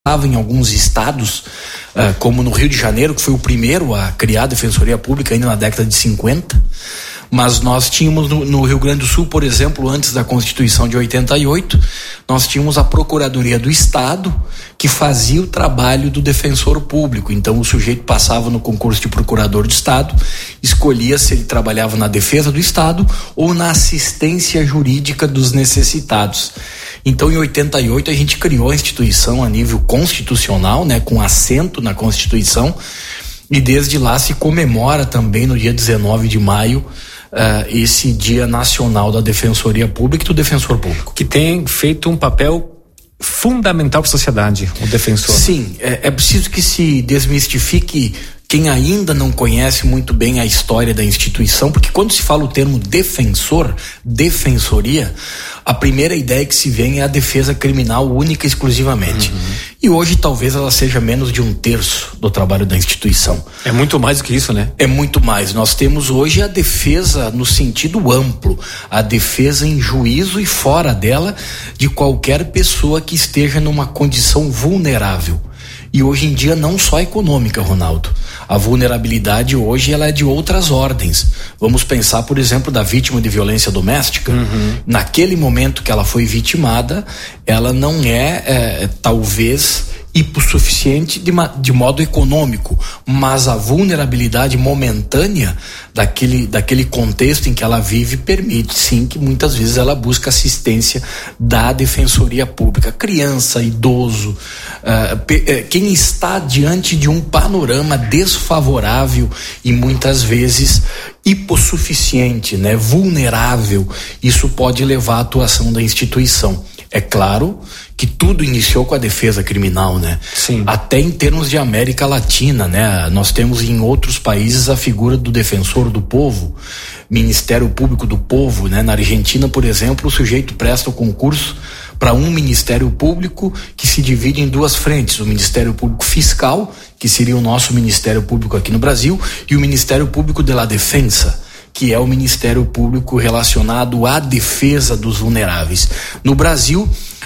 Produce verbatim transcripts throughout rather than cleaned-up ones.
Estava em alguns estados, uh, como no Rio de Janeiro, que foi o primeiro a criar a Defensoria Pública ainda na década de cinquenta, mas nós tínhamos no, no Rio Grande do Sul, por exemplo, antes da Constituição de oitenta e oito, nós tínhamos a Procuradoria do Estado, que fazia o trabalho do defensor público. Então o sujeito passava no concurso de procurador de Estado, escolhia se ele trabalhava na defesa do Estado ou na assistência jurídica dos necessitados. Então, em oitenta e oito, a gente criou a instituição a nível constitucional, né, com assento na Constituição, e desde lá se comemora também, no dia dezenove de maio, uh, esse Dia Nacional da Defensoria Pública e do Defensor Público. Que tem feito um papel fundamental para a sociedade, o defensor. Sim, é, é preciso que se desmistifique quem ainda não conhece muito bem a história da instituição, porque quando se fala o termo defensor, defensoria, a primeira ideia que se vem é a defesa criminal única e exclusivamente. Uhum. E hoje talvez ela seja menos de um terço do trabalho da instituição. É muito mais do que isso, né? É muito mais. Nós temos hoje a defesa no sentido amplo, a defesa em juízo e fora dela de qualquer pessoa que esteja numa condição vulnerável. E hoje em dia não só econômica, Ronaldo. A vulnerabilidade hoje ela é de outras ordens. Vamos pensar, por exemplo, da vítima de violência doméstica. Uhum. Naquele momento que ela foi vitimada, ela não é, é talvez hipossuficiente de, de modo econômico, mas a vulnerabilidade momentânea daquele, daquele contexto em que ela vive permite sim que muitas vezes ela busque assistência da Defensoria Pública. Criança, idoso, uh, pe, quem está diante de um panorama desfavorável e muitas vezes hipossuficiente, né, vulnerável, isso pode levar à atuação da instituição. É claro que tudo iniciou com a defesa criminal, né? Sim. Até em termos de América Latina, né? Nós temos em outros países a figura do defensor do povo, Ministério Público do Povo, né? Na Argentina, por exemplo, o sujeito presta o concurso para um Ministério Público que se divide em duas frentes, o Ministério Público Fiscal, que seria o nosso Ministério Público aqui no Brasil, e o Ministério Público de la Defensa, que é o Ministério Público relacionado à defesa dos vulneráveis. No Brasil,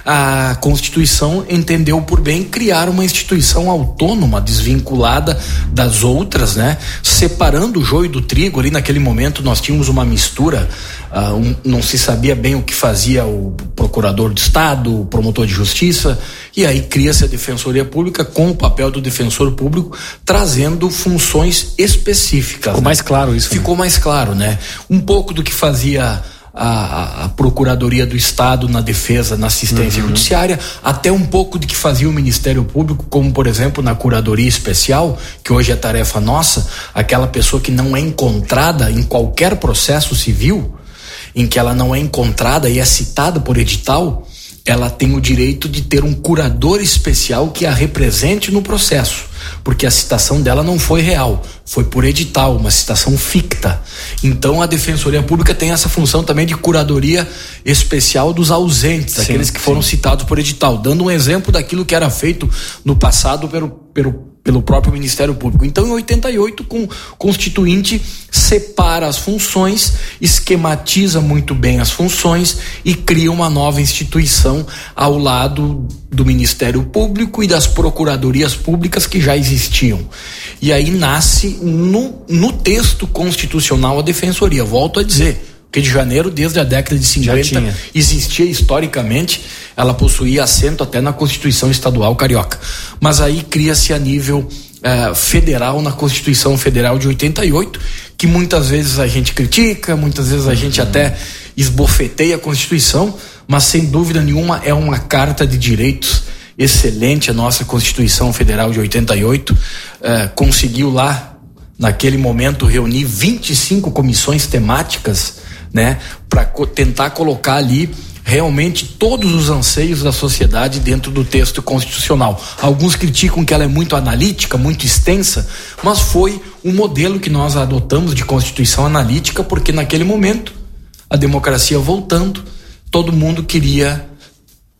a Constituição entendeu por bem criar uma instituição autônoma, desvinculada das outras, né? Separando o joio do trigo. Ali naquele momento nós tínhamos uma mistura, uh, um, não se sabia bem o que fazia o procurador de Estado, o promotor de justiça, e aí cria-se a Defensoria Pública com o papel do defensor público, trazendo funções específicas. Ficou, né? Mais claro isso. Ficou, né? Mais claro, né? Um pouco do que fazia A, a Procuradoria do Estado na defesa, na assistência uhum. judiciária, até um pouco de que fazia o Ministério Público, como por exemplo na Curadoria Especial, que hoje é tarefa nossa, aquela pessoa que não é encontrada em qualquer processo civil, em que ela não é encontrada e é citada por edital, ela tem o direito de ter um curador especial que a represente no processo, porque a citação dela não foi real, foi por edital, uma citação ficta. Então a Defensoria Pública tem essa função também de curadoria especial dos ausentes, sim, aqueles que foram sim. citados por edital, dando um exemplo daquilo que era feito no passado pelo, pelo pelo próprio Ministério Público. Então, em oitenta e oito, o Constituinte separa as funções, esquematiza muito bem as funções e cria uma nova instituição ao lado do Ministério Público e das procuradorias públicas que já existiam. E aí nasce no, no texto constitucional a Defensoria. Volto a dizer, que de janeiro, desde a década de cinquenta, existia historicamente, ela possuía assento até na Constituição Estadual Carioca. Mas aí cria-se a nível eh, federal, na Constituição Federal de oitenta e oito, que muitas vezes a gente critica, muitas vezes a gente até esbofeteia a Constituição, mas sem dúvida nenhuma é uma carta de direitos excelente. A nossa Constituição Federal de oitenta e oito eh, conseguiu lá, naquele momento, reunir vinte e cinco comissões temáticas, né, para co- tentar colocar ali realmente todos os anseios da sociedade dentro do texto constitucional. Alguns criticam que ela é muito analítica, muito extensa, mas foi um modelo que nós adotamos de Constituição analítica, porque naquele momento, a democracia voltando, todo mundo queria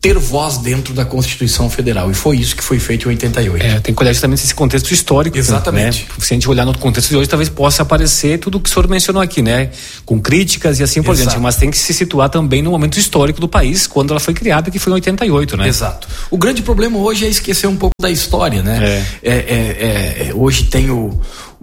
ter voz dentro da Constituição Federal, e foi isso que foi feito em oitenta e oito. É, tem que olhar justamente esse contexto histórico. Exatamente. Né? Se a gente olhar no contexto de hoje, talvez possa aparecer tudo o que o senhor mencionou aqui, né? Com críticas e assim por diante, mas tem que se situar também no momento histórico do país, quando ela foi criada, que foi em oitenta e oito, né? Exato. O grande problema hoje é esquecer um pouco da história, né? É. É, é, é, hoje tem o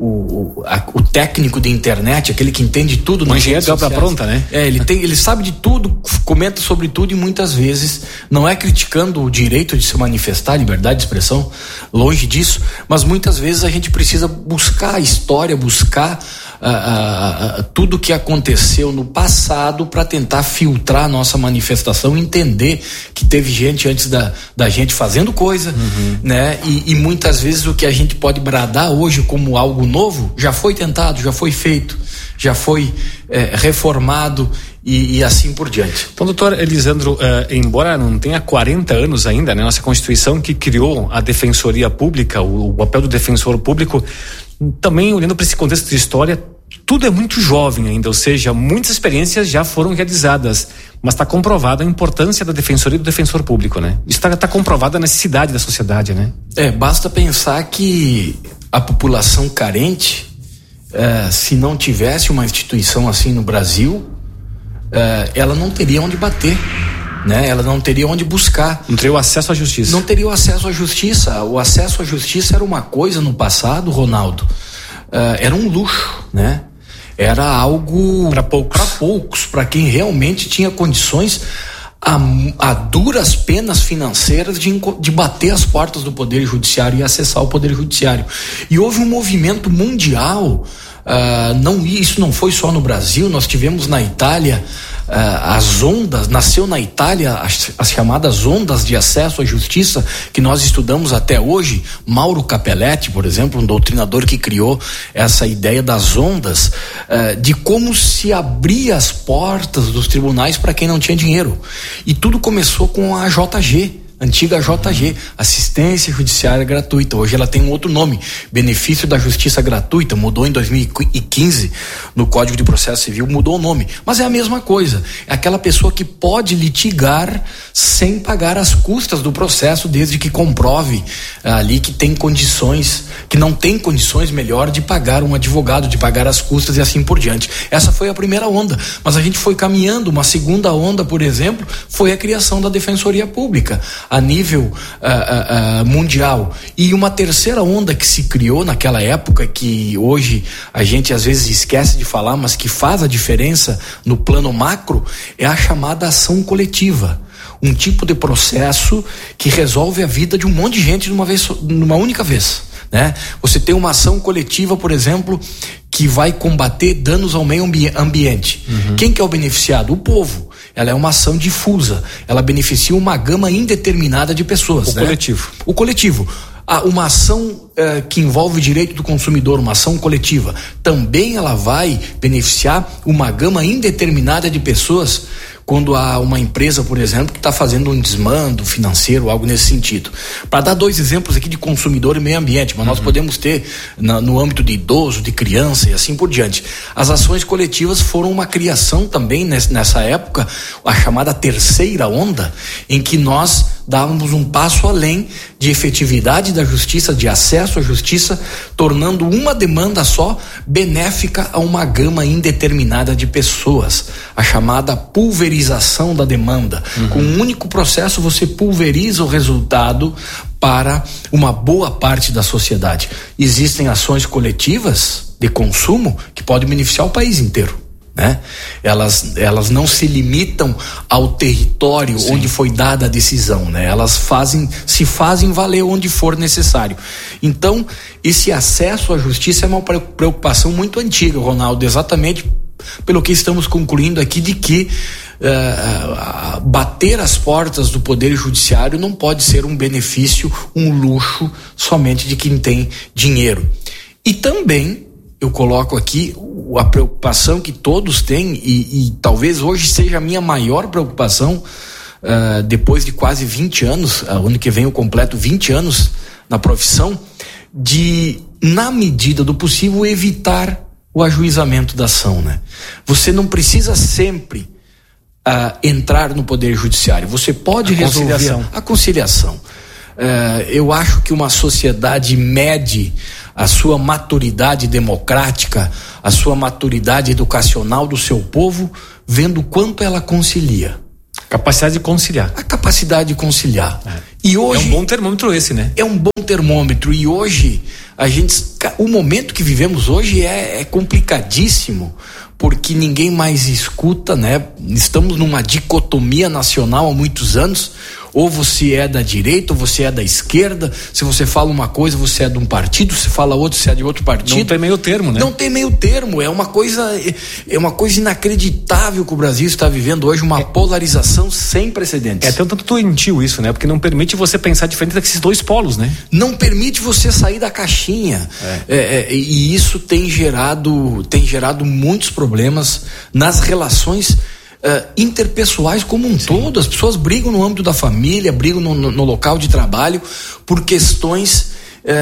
O, a, o técnico de internet, aquele que entende tudo. O engenheiro de obra pronta, né? É, ele, tem, ele sabe de tudo, comenta sobre tudo, e muitas vezes não é criticando o direito de se manifestar, liberdade de expressão, longe disso, mas muitas vezes a gente precisa buscar a história, buscar uh, uh, uh, tudo que aconteceu no passado para tentar filtrar a nossa manifestação, entender que teve gente antes da, da gente fazendo coisa, uhum. né? E, e muitas vezes o que a gente pode bradar hoje como algo novo, já foi tentado, já foi feito, já foi é, reformado e, e assim por diante. Então, doutor Elisandro, uh, embora não tenha quarenta anos ainda, né, nossa Constituição que criou a Defensoria Pública, o, o papel do defensor público, também olhando para esse contexto de história, tudo é muito jovem ainda, ou seja, muitas experiências já foram realizadas, mas está comprovada a importância da defensoria e do defensor público, né? Isso está tá comprovada a necessidade da sociedade, né? É, basta pensar que a população carente, eh, se não tivesse uma instituição assim no Brasil, eh, ela não teria onde bater, né? Ela não teria onde buscar. Não teria o acesso à justiça. Não teria o acesso à justiça. O acesso à justiça era uma coisa no passado, Ronaldo, eh, era um luxo, né? Era algo para poucos, para poucos, para quem realmente tinha condições A, a duras penas financeiras de, de bater as portas do Poder Judiciário e acessar o Poder Judiciário. E houve um movimento mundial, uh, não, isso não foi só no Brasil, nós tivemos na Itália uh, as ondas, nasceu na Itália as, as chamadas ondas de acesso à justiça, que nós estudamos até hoje. Mauro Capelletti, por exemplo, um doutrinador que criou essa ideia das ondas, uh, de como se abria as portas dos tribunais para quem não tinha dinheiro. E tudo começou com a J G, antiga J G, Assistência Judiciária Gratuita. Hoje ela tem um outro nome, Benefício da Justiça Gratuita, mudou em dois mil e quinze no Código de Processo Civil, mudou o nome, mas é a mesma coisa, é aquela pessoa que pode litigar sem pagar as custas do processo, desde que comprove ali que tem condições, que não tem condições melhor de pagar um advogado, de pagar as custas e assim por diante. Essa foi a primeira onda, mas a gente foi caminhando. Uma segunda onda, por exemplo, foi a criação da Defensoria Pública a nível uh, uh, uh, mundial. E uma terceira onda que se criou naquela época, que hoje a gente às vezes esquece de falar, mas que faz a diferença no plano macro, é a chamada ação coletiva. Um tipo de processo que resolve a vida de um monte de gente numa vez, numa única vez, né? Você tem uma ação coletiva, por exemplo, que vai combater danos ao meio ambi- ambiente. Uhum. Quem que é o beneficiado? O povo. Ela é uma ação difusa. Ela beneficia uma gama indeterminada de pessoas. O né? coletivo. O coletivo. Ah, uma ação eh, que envolve o direito do consumidor, uma ação coletiva, também ela vai beneficiar uma gama indeterminada de pessoas, quando há uma empresa, por exemplo, que está fazendo um desmando financeiro, algo nesse sentido. Para dar dois exemplos aqui de consumidor e meio ambiente, mas uhum. nós podemos ter na, no âmbito de idoso, de criança e assim por diante. As ações coletivas foram uma criação também nessa, nessa época, a chamada terceira onda, em que nós dávamos um passo além de efetividade da justiça, de acesso à justiça, tornando uma demanda só benéfica a uma gama indeterminada de pessoas, a chamada pulverização da demanda. Uhum. Com um único processo você pulveriza o resultado para uma boa parte da sociedade. Existem ações coletivas de consumo que podem beneficiar o país inteiro, né? Elas, elas não se limitam ao território Sim. onde foi dada a decisão, né? Elas fazem, se fazem valer onde for necessário. Então, esse acesso à justiça é uma preocupação muito antiga, Ronaldo, exatamente pelo que estamos concluindo aqui, de que uh, bater as portas do Poder Judiciário não pode ser um benefício, um luxo somente de quem tem dinheiro. E também eu coloco aqui a preocupação que todos têm, e, e talvez hoje seja a minha maior preocupação, uh, depois de quase vinte anos, uh, ano que vem eu completo vinte anos na profissão, de, na medida do possível, evitar o ajuizamento da ação, né? Você não precisa sempre uh, entrar no Poder Judiciário. Você pode a resolver conciliação. a conciliação. Uh, eu acho que uma sociedade mede a sua maturidade democrática, a sua maturidade educacional do seu povo, vendo quanto ela concilia. Capacidade de conciliar. A capacidade de conciliar. É. E hoje, é um bom termômetro esse, né? É um bom termômetro. E hoje, a gente, o momento que vivemos hoje é, é complicadíssimo, porque ninguém mais escuta, né? Estamos numa dicotomia nacional há muitos anos. Ou você é da direita, ou você é da esquerda. Se você fala uma coisa, você é de um partido. Se fala outro, você é de outro partido. Não tem meio termo, né? Não tem meio termo. É uma coisa, é uma coisa inacreditável que o Brasil está vivendo hoje, uma é, polarização sem precedentes. É até um tanto doentio isso, né? Porque não permite você pensar diferente desses dois polos, né? Não permite você sair da caixinha. É. É, é, e isso tem gerado, tem gerado muitos problemas nas relações Uh, interpessoais como um Sim. todo. As pessoas brigam no âmbito da família, brigam no, no, no local de trabalho por questões uh,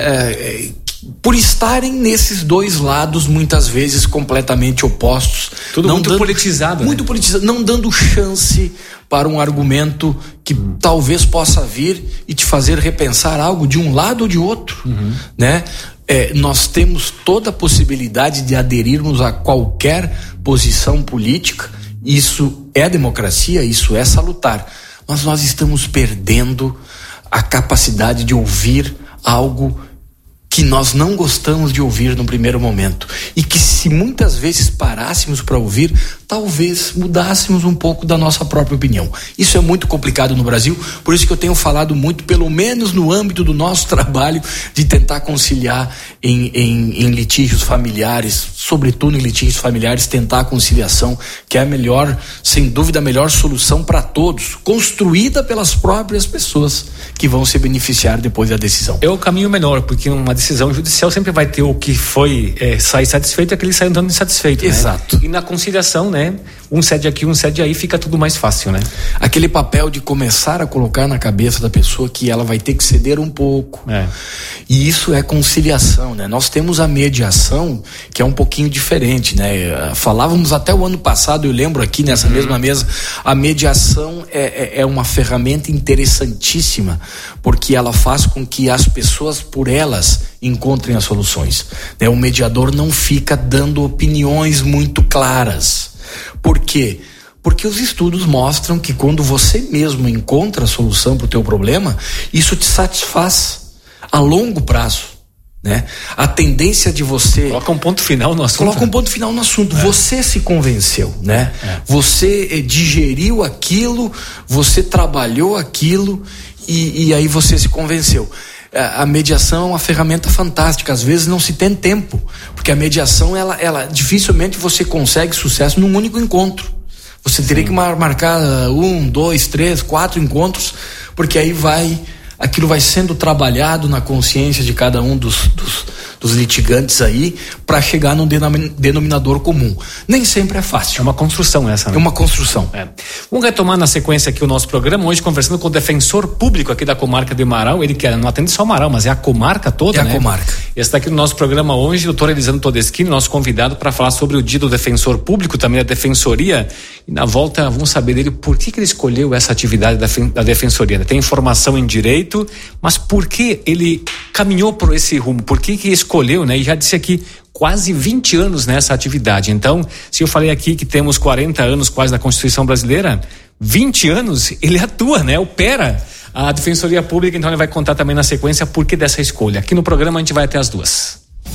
uh, uh, por estarem nesses dois lados muitas vezes completamente opostos. Tudo não muito dando, politizado. Muito né? politizado, não dando chance para um argumento que hum. talvez possa vir e te fazer repensar algo de um lado ou de outro, uhum. né? É, nós temos toda a possibilidade de aderirmos a qualquer posição política. Isso é democracia, isso é salutar, mas nós estamos perdendo a capacidade de ouvir algo que nós não gostamos de ouvir no primeiro momento, e que se muitas vezes parássemos para ouvir, talvez mudássemos um pouco da nossa própria opinião. Isso é muito complicado no Brasil, por isso que eu tenho falado muito, pelo menos no âmbito do nosso trabalho, de tentar conciliar em, em, em litígios familiares, sobretudo em litígios familiares, tentar a conciliação, que é a melhor, sem dúvida, a melhor solução para todos, construída pelas próprias pessoas que vão se beneficiar depois da decisão. É o caminho melhor, porque uma decisão judicial sempre vai ter o que foi é, sair satisfeito e aquele sai andando insatisfeito. Exato. Né? E na conciliação, né? Um cede aqui, um cede aí, fica tudo mais fácil, né? Aquele papel de começar a colocar na cabeça da pessoa que ela vai ter que ceder um pouco. É. E isso é conciliação, né? Nós temos a mediação, que é um pouquinho diferente, né? Falávamos até o ano passado, eu lembro aqui nessa uhum. mesma mesa, a mediação é, é, é uma ferramenta interessantíssima, porque ela faz com que as pessoas, por elas, encontrem as soluções. Né? O mediador não fica dando opiniões muito claras. Por quê? Porque os estudos mostram que quando você mesmo encontra a solução para o teu problema, isso te satisfaz a longo prazo, né? A tendência de você... Coloca um ponto final no assunto. Coloca um ponto final no assunto. É. Você se convenceu, né? É. Você eh, digeriu aquilo, você trabalhou aquilo e, e aí você se convenceu. A mediação é uma ferramenta fantástica. Às vezes não se tem tempo, porque a mediação, ela, ela dificilmente você consegue sucesso num único encontro. Você teria Sim. que marcar um, dois, três, quatro encontros, porque aí vai, aquilo vai sendo trabalhado na consciência de cada um dos, dos, dos litigantes aí, para chegar num denominador comum. Nem sempre é fácil. É uma construção essa, né? É uma construção. É. Vamos retomar na sequência aqui o nosso programa, hoje conversando com o defensor público aqui da comarca de Marau, ele que não atende só Marau, mas é a comarca toda, é né? É a comarca. Esse está aqui no nosso programa hoje, o doutor Elisandro Todeschini, nosso convidado para falar sobre o dia do defensor público, também da defensoria, e na volta vamos saber dele por que, que ele escolheu essa atividade da, da defensoria. Tem formação em direito, mas por que ele caminhou por esse rumo? Por que que escolheu, né? E já disse aqui, quase vinte anos nessa atividade. Então, se eu falei aqui que temos quarenta anos quase da Constituição Brasileira, vinte anos ele atua, né? Opera a Defensoria Pública, então ele vai contar também na sequência por que dessa escolha. Aqui no programa a gente vai até as duas.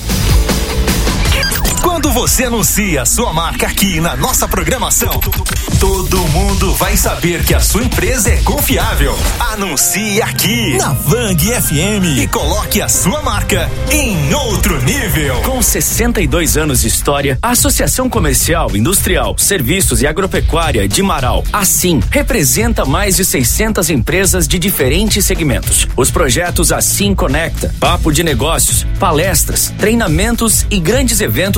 Quando você anuncia a sua marca aqui na nossa programação, todo mundo vai saber que a sua empresa é confiável. Anuncie aqui na Vang F M e coloque a sua marca em outro nível. Com sessenta e dois anos de história, a Associação Comercial, Industrial, Serviços e Agropecuária de Marau, assim, representa mais de seiscentas empresas de diferentes segmentos. Os projetos Assim Conecta, Papo de Negócios, palestras, treinamentos e grandes eventos são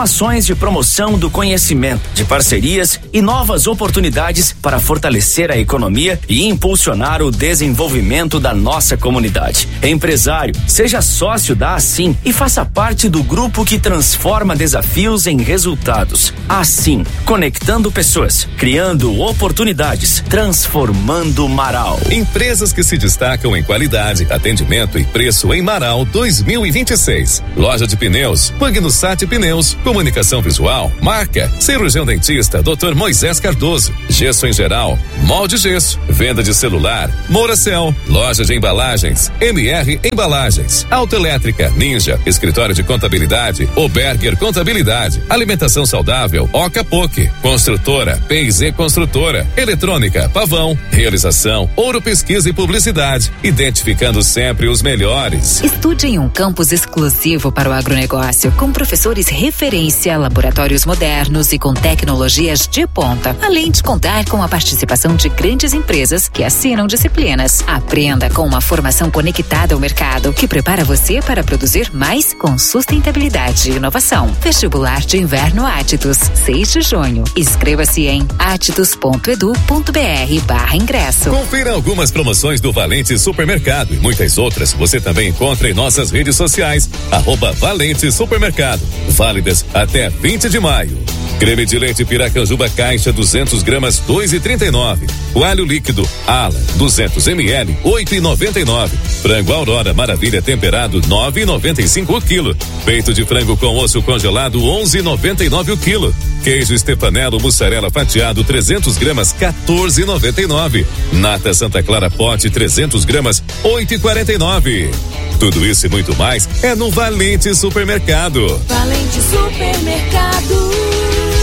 com ações de promoção do conhecimento, de parcerias e novas oportunidades para fortalecer a economia e impulsionar o desenvolvimento da nossa comunidade. Empresário, seja sócio da Assim e faça parte do grupo que transforma desafios em resultados. Assim, conectando pessoas, criando oportunidades, transformando Marau. Empresas que se destacam em qualidade, atendimento e preço em Marau dois mil e vinte e seis. Loja de pneus, Pagnussat Pneus, comunicação visual, marca, cirurgião dentista, doutor Moisés Cardoso, gesso em geral, molde gesso, venda de celular, Mouracel, loja de embalagens, M R Embalagens, autoelétrica, Ninja, escritório de contabilidade, Oberger Contabilidade, alimentação saudável, Oca Poke, construtora, P e Z Construtora, eletrônica, Pavão, realização, Ouro Pesquisa e Publicidade, identificando sempre os melhores. Estude em um campus exclusivo para o agronegócio, com professores referência, laboratórios modernos e com tecnologias de ponta, além de contar com a participação de grandes empresas que assinam disciplinas. Aprenda com uma formação conectada ao mercado, que prepara você para produzir mais com sustentabilidade e inovação. Vestibular de Inverno Atitus, seis de junho. Inscreva-se em atitus ponto edu ponto br barra ingresso. Confira algumas promoções do Valente Supermercado e muitas outras você também encontra em nossas redes sociais, arroba Valente Supermercado, válidas até vinte de maio. Creme de leite Piracanjuba Caixa duzentos gramas, dois e trinta e nove. Coalho líquido Ala duzentos mililitros, oito e noventa e nove. Frango Aurora Maravilha temperado, nove e noventa e cinco o quilo. Peito de frango com osso congelado, onze e noventa e nove o quilo. Queijo Stefanello mussarela fatiado trezentos gramas, quatorze e noventa e nove. Nata Santa Clara Pote trezentos gramas, oito e quarenta e nove. Tudo isso e muito mais é no Valente Supermercado. Valente Supermercado.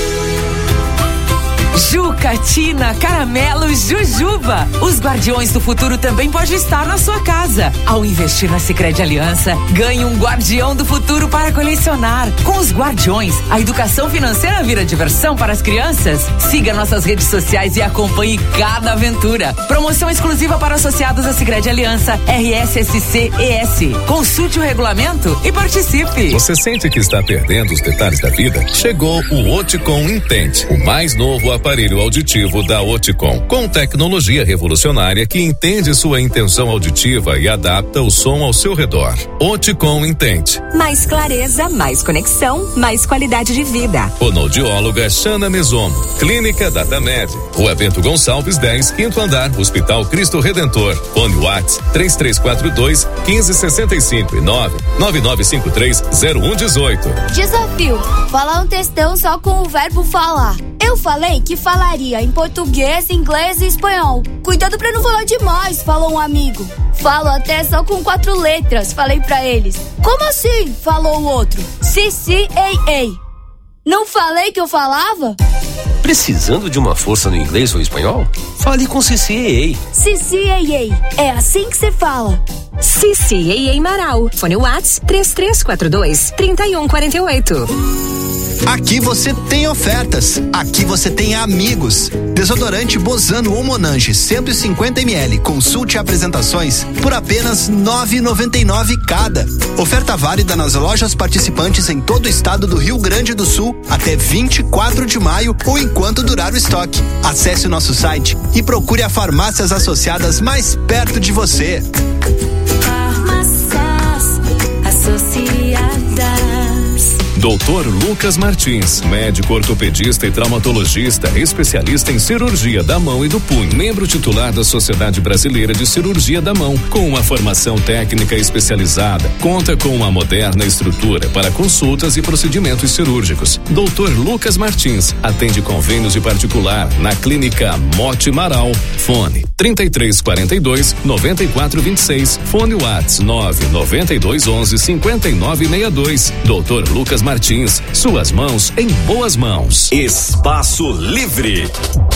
Jucatina, Caramelo, Jujuba. Os guardiões do futuro também podem estar na sua casa. Ao investir na Sicredi Aliança, ganhe um guardião do futuro para colecionar. Com os guardiões, a educação financeira vira diversão para as crianças. Siga nossas redes sociais e acompanhe cada aventura. Promoção exclusiva para associados à Sicredi Aliança R S S C E S. Consulte o regulamento e participe. Você sente que está perdendo os detalhes da vida? Chegou o Oticom Intente, o mais novo aparelho aparelho auditivo da Oticom, com tecnologia revolucionária que entende sua intenção auditiva e adapta o som ao seu redor. Oticom Intente. Mais clareza, mais conexão, mais qualidade de vida. Fonoaudióloga Xana Mesomo. Clínica Datamed. Rua Bento Gonçalves dez, quinto andar, Hospital Cristo Redentor. Fone Whats três três quatro dois, um cinco seis cinco e nove nove nove cinco três, zero um um oito. Desafio: falar um textão só com o verbo falar. Eu falei que falaria em português, inglês e espanhol. Cuidado pra não falar demais, falou um amigo. Falo até só com quatro letras, falei pra eles. Como assim? Falou o outro. Si, si, ei, ei. Não falei que eu falava? Precisando de uma força no inglês ou espanhol? Fale com Cici Ei Ei. Cici Ei Ei. É assim que se fala. Cici Ei Ei Marau. Fone Whats três três quatro dois, três um quatro oito. Aqui você tem ofertas, aqui você tem amigos. Desodorante Bozano ou Monange cento e cinquenta mililitros, consulte apresentações por apenas nove reais e noventa e nove centavos cada. Oferta válida nas lojas participantes em todo o estado do Rio Grande do Sul até vinte e quatro de maio ou enquanto durar o estoque. Acesse o nosso site e procure a farmácias associadas mais perto de você. Farmácias Associadas. doutor Lucas Martins, médico ortopedista e traumatologista, especialista em cirurgia da mão e do punho, membro titular da Sociedade Brasileira de Cirurgia da Mão, com uma formação técnica especializada, conta com uma moderna estrutura para consultas e procedimentos cirúrgicos. doutor Lucas Martins atende convênios de particular na Clínica Mote Marau. Fone trinta e três quarenta e dois, noventa e quatro vinte e seis, fone Whats nove noventa e dois onze, cinquenta e nove sessenta e dois. doutor Lucas Martins, suas mãos em boas mãos. Espaço Livre.